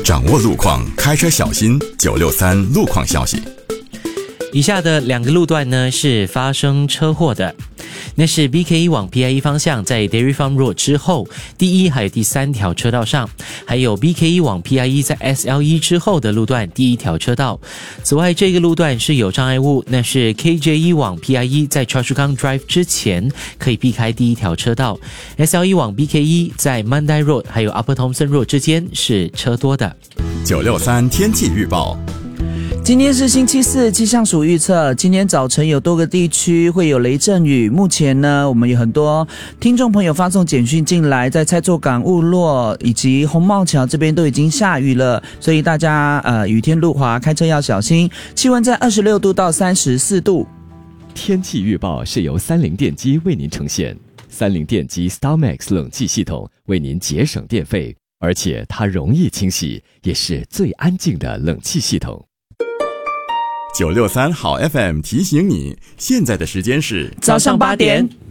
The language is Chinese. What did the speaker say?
掌握路况，开车小心。963路况消息。 以下的2个路段呢是发生车祸的，那是 BK1 往 PIE 方向在 Dairy Farm Road 之后第1还有第3条车道上，还有 BK1 往 PIE 在 SL1 之后的路段第1条车道。此外，这个路段是有障碍物，那是 KJ1 往 PIE 在 Choa Chu Kang Drive 之前可以避开第1条车道， SL1 往 BK1 在 Mandai Road 还有 Upper Thomson Road 之间是车多的。 963天气预报。 今天是星期四，气象署预测今天早晨有多个地区会有雷阵雨。目前呢，我们有很多听众朋友发送简讯进来，在蔡厝港、雾落以及红帽桥这边都已经下雨了，所以大家雨天路滑，开车要小心。气温在26度到34度。 天气预报是由30电机为您呈现，30电机 StarMax 冷气系统为您节省电费，而且它容易清洗，也是最安静的冷气系统。 963好 FM 提醒你，现在的时间是早上8点。